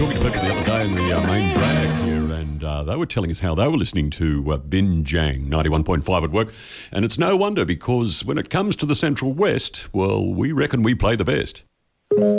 talking to people the other day in the main drag here, and they were telling us how they were listening to Binjang 91.5 at work. And it's no wonder, because when it comes to the Central West, well, we reckon we play the best.